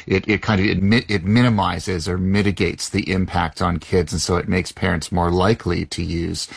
it minimizes or mitigates the impact on kids, and so it makes parents more likely to use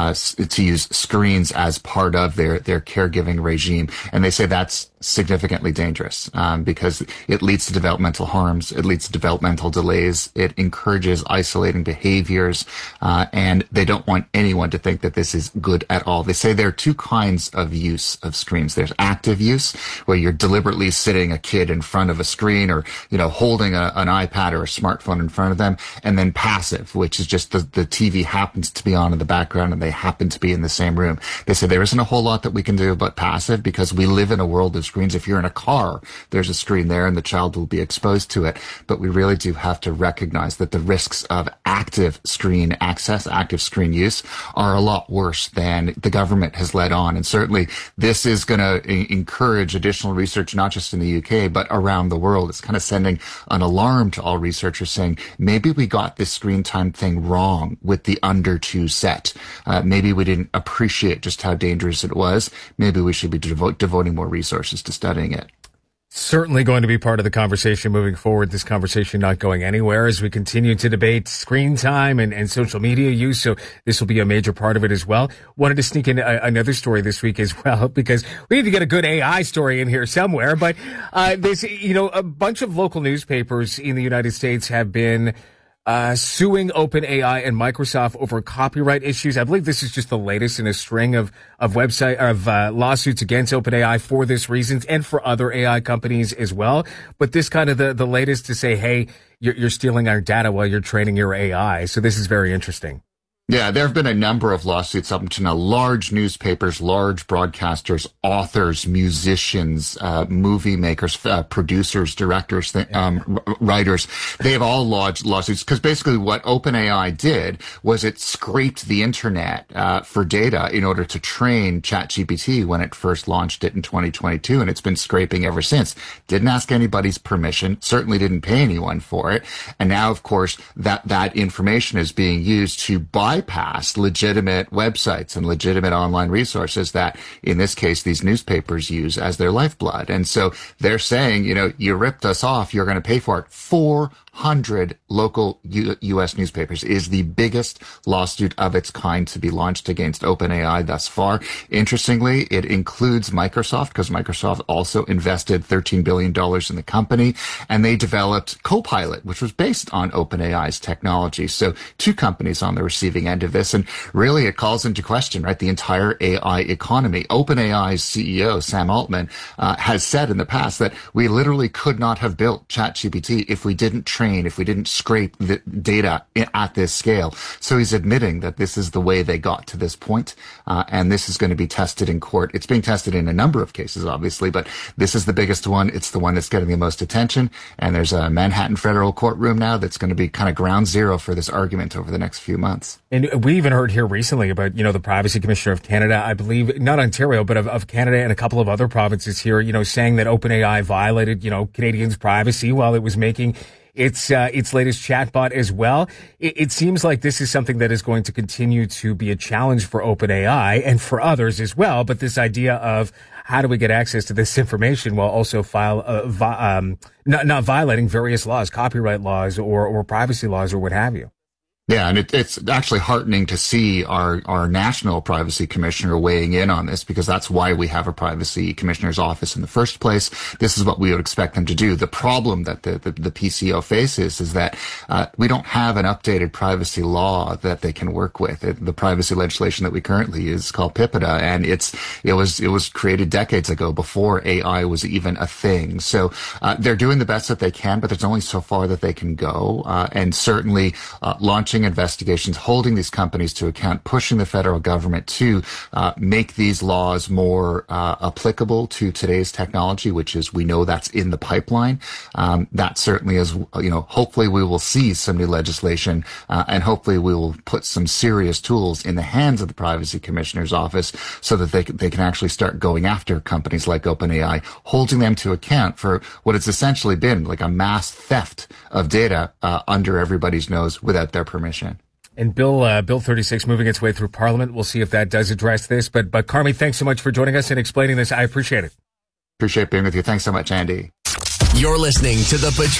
screens as part of their caregiving regime. And they say that's significantly dangerous because it leads to developmental harms, it leads to developmental delays, it encourages isolating behaviors, and they don't want anyone to think that this is good at all. They say there are two kinds of use of screens. There's active use, where you're deliberately sitting a kid in front of a screen, or holding an iPad or a smartphone in front of them, and then passive, which is just the TV happens to be on in the background and they happen to be in the same room. They say there isn't a whole lot that we can do about passive because we live in a world of screens. If you're in a car, there's a screen there and the child will be exposed to it. But we really do have to recognize that the risks of active screen access, active screen use, are a lot worse than the government has led on. And certainly this is going to encourage additional research, not just in the UK, but around the world. It's kind of sending an alarm to all researchers saying, maybe we got this screen time thing wrong with the under 2 set. Maybe we didn't appreciate just how dangerous it was. Maybe we should be devoting more resources to studying it. Certainly going to be part of the conversation moving forward. This conversation not going anywhere as we continue to debate screen time and social media use. So this will be a major part of it as well. Wanted to sneak in another story this week as well, because we need to get a good AI story in here somewhere. But there's, a bunch of local newspapers in the United States have been suing OpenAI and Microsoft over copyright issues. I believe this is just the latest in a string of lawsuits against OpenAI for this reasons and for other AI companies as well. But this kind of the latest to say, hey, you're stealing our data while you're training your AI. So this is very interesting. Yeah, there have been a number of lawsuits up to now. Large newspapers, large broadcasters, authors, musicians, movie makers, producers, directors, writers. They have all lodged lawsuits because basically what OpenAI did was it scraped the internet for data in order to train ChatGPT when it first launched it in 2022, and it's been scraping ever since. Didn't ask anybody's permission, certainly didn't pay anyone for it, and now, of course, that information is being used to bypass legitimate websites and legitimate online resources that, in this case, these newspapers use as their lifeblood. And so they're saying, you ripped us off, you're going to pay for it. 400 local U.S. newspapers is the biggest lawsuit of its kind to be launched against OpenAI thus far. Interestingly, it includes Microsoft, because Microsoft also invested $13 billion in the company, and they developed Copilot, which was based on OpenAI's technology. So two companies on the receiving end of this, and really it calls into question, right, the entire AI economy. OpenAI's CEO, Sam Altman, has said in the past that we literally could not have built ChatGPT if we didn't train, if we didn't scrape the data at this scale. So he's admitting that this is the way they got to this point, and this is going to be tested in court. It's being tested in a number of cases, obviously, but this is the biggest one. It's the one that's getting the most attention, and there's a Manhattan federal courtroom now that's going to be kind of ground zero for this argument over the next few months. And we even heard here recently about, the Privacy Commissioner of Canada, I believe, not Ontario, but of Canada and a couple of other provinces here, saying that OpenAI violated, Canadians' privacy while it was making its latest chatbot as well. It seems like this is something that is going to continue to be a challenge for OpenAI and for others as well. But this idea of how do we get access to this information while also not violating various laws, copyright laws or privacy laws or what have you. Yeah, and it's actually heartening to see our national privacy commissioner weighing in on this, because that's why we have a privacy commissioner's office in the first place. This is what we would expect them to do. The problem that the PCO faces is that we don't have an updated privacy law that they can work with. The privacy legislation that we currently use is called PIPEDA, and it was created decades ago before AI was even a thing. So they're doing the best that they can, but there's only so far that they can go, and certainly launching investigations, holding these companies to account, pushing the federal government to make these laws more applicable to today's technology, which is, we know that's in the pipeline. That certainly is, hopefully we will see some new legislation, and hopefully we will put some serious tools in the hands of the Privacy Commissioner's office so that they can actually start going after companies like OpenAI, holding them to account for what it's essentially been, like a mass theft of data under everybody's nose without their permission. And Bill 36 moving its way through Parliament. We'll see if that does address this. But Carmi, thanks so much for joining us and explaining this. I appreciate it. Appreciate being with you. Thanks so much, Andy. You're listening to the